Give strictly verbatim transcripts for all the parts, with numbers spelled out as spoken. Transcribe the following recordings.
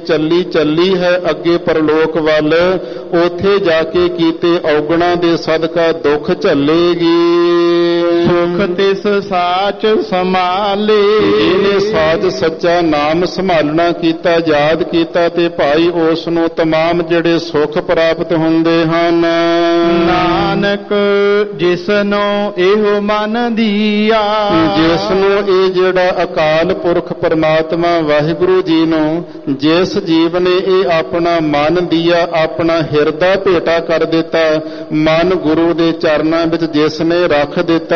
ਚੱਲੀ ਚੱਲੀ ਹੈ ਅੱਗੇ ਪਰਲੋਕ ਵੱਲ, ਉਥੇ ਜਾ ਕੇ ਕੀਤੇ ਔਗਣਾਂ ਦੇ ਸਦਕਾ ਦੁੱਖ ਝੱਲੇਗੀ। ਸੁਖ ਤਿਸ ਸਾਚ ਸੰਭਾਲੇ, ਇਹਨੇ ਸਾਜ ਸੱਚਾ ਨਾਮ ਸੰਭਾਲਣਾ ਕੀਤਾ, ਯਾਦ ਕੀਤਾ ਤੇ ਭਾਈ ਉਸ ਨੂੰ ਤਮਾਮ ਜਿਹੜੇ ਸੁੱਖ ਪ੍ਰਾਪਤ ਹੁੰਦੇ ਹਨ। ਨਾਨਕ ਜਿਸਨੂੰ ਇਹੋ ਮਨ ਦੀਆ, ਜਿਸ ਨੂੰ ਇਹ ਜਿਹੜਾ ਅਕਾਲ ਪੁਰਖ ਪਰਮਾਤਮਾ ਵਾਹਿਗੁਰੂ ਜੀ ਨੂੰ ਜਿਸ ਜੀਵ ਨੇ ਇਹ ਆਪਣਾ ਮਨ ਦੀਆ, ਆਪਣਾ ਹਿਰਦਾ ਭੇਟਾ ਕਰ ਦਿੱਤਾ, ਮਨ ਗੁਰੂ ਦੇ ਚਰਨਾਂ ਵਿੱਚ ਜਿਸ ਨੇ ਰੱਖ ਦਿੱਤਾ,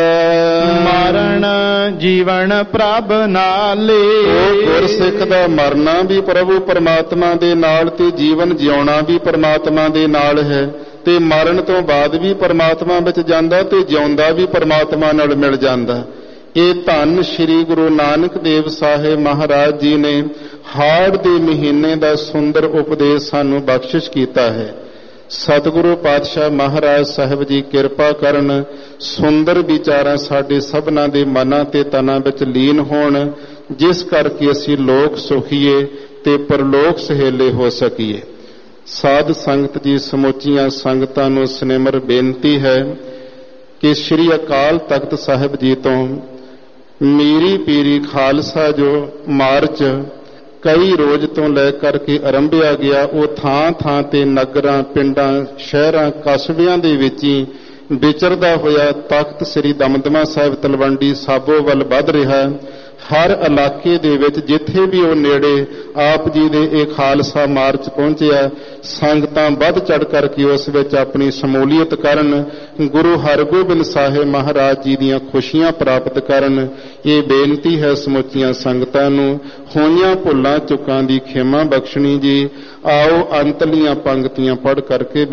ਮਰਨ ਜੀਵਨ ਪ੍ਰਭ ਨਾਲੇ। ਉਹ ਗੁਰਸਿੱਖ ਦਾ ਮਰਨਾ ਵੀ ਪ੍ਰਭੂ ਪਰਮਾਤਮਾ ਦੇ ਨਾਲ ਤੇ ਜੀਵਨ ਜਿਉਣਾ ਵੀ ਪਰਮਾਤਮਾ ਦੇ ਨਾਲ ਹੈ, ਤੇ ਮਰਨ ਤੋਂ ਬਾਅਦ ਵੀ ਪਰਮਾਤਮਾ ਵਿੱਚ ਜਾਂਦਾ ਤੇ ਜਿਉਂਦਾ ਵੀ ਪਰਮਾਤਮਾ ਨਾਲ ਮਿਲ ਜਾਂਦਾ। ਇਹ ਧੰਨ ਸ਼੍ਰੀ ਗੁਰੂ ਨਾਨਕ ਦੇਵ ਸਾਹਿਬ ਮਹਾਰਾਜ ਜੀ ਨੇ ਹਾੜ ਦੇ ਮਹੀਨੇ ਦਾ ਸੁੰਦਰ ਉਪਦੇਸ਼ ਸਾਨੂੰ ਬਖਸ਼ਿਸ਼ ਕੀਤਾ ਹੈ। ਸਤਿਗੁਰੂ ਪਾਤਸ਼ਾਹ ਮਹਾਰਾਜ ਸਾਹਿਬ ਜੀ ਕਿਰਪਾ ਕਰਨ, ਸੁੰਦਰ ਵਿਚਾਰਾਂ ਸਾਡੇ ਸਭਨਾਂ ਦੇ ਮਨਾਂ ਤੇ ਤਨਾਂ ਵਿੱਚ ਲੀਨ ਹੋਣ, ਜਿਸ ਕਰਕੇ ਅਸੀਂ ਲੋਕ ਸੁਖੀਏ ਤੇ ਪਰਲੋਕ ਸਹੇਲੇ ਹੋ ਸਕੀਏ। ਸਾਧ ਸੰਗਤ ਜੀ, ਸਮੁੱਚੀਆਂ ਸੰਗਤਾਂ ਨੂੰ ਸਨਿਮਰ ਬੇਨਤੀ ਹੈ ਕਿ ਸ੍ਰੀ ਅਕਾਲ ਤਖਤ ਸਾਹਿਬ ਜੀ ਤੋਂ ਮੀਰੀ ਪੀਰੀ ਖਾਲਸਾ ਜੋ ਮਾਰਚ ਕਈ ਰੋਜ਼ ਤੋਂ ਲੈ ਕਰਕੇ ਆਰੰਭਿਆ ਗਿਆ, ਉਹ ਥਾਂ ਥਾਂ ਤੇ ਨਗਰਾਂ, ਪਿੰਡਾਂ, ਸ਼ਹਿਰਾਂ, ਕਸਬਿਆਂ ਦੇ ਵਿੱਚ ਹੀ ਵਿਚਰਦਾ ਹੋਇਆ ਤਖਤ ਸ੍ਰੀ ਦਮਦਮਾ ਸਾਹਿਬ ਤਲਵੰਡੀ ਸਾਬੋ ਵੱਲ ਵੱਧ ਰਿਹਾ। ਹਰ ਇਲਾਕੇ ਦੇ ਵਿੱਚ ਜਿੱਥੇ ਵੀ ਉਹ ਨੇੜੇ ਆਪ ਜੀ ਦੇ ਇਹ ਖਾਲਸਾ ਮਾਰਚ ਪਹੁੰਚਿਆ, ਸੰਗਤਾਂ ਵੱਧ ਚੜ ਕਰਕੇ ਉਸ ਵਿੱਚ ਆਪਣੀ ਸ਼ਮੂਲੀਅਤ ਕਰਨ, ਗੁਰੂ ਹਰਗੋਬਿੰਦ ਸਾਹਿਬ ਮਹਾਰਾਜ ਜੀ ਦੀਆਂ ਖੁਸ਼ੀਆਂ ਪ੍ਰਾਪਤ ਕਰਨ। ਇਹ ਬੇਨਤੀ ਹੈ ਸਮੁੱਚੀਆਂ ਸੰਗਤਾਂ ਨੂੰ, ਹੋਈਆਂ ਭੁੱਲਾਂ ਚੁੱਕਾਂ ਦੀ ਖਿਮਾ ਬਖਸ਼ਣੀ ਜੀ। ਆਓ ਅੰਤਲੀਆਂ ਪੰਕਤੀਆਂ ਪੜ੍ਹ ਕਰਕੇ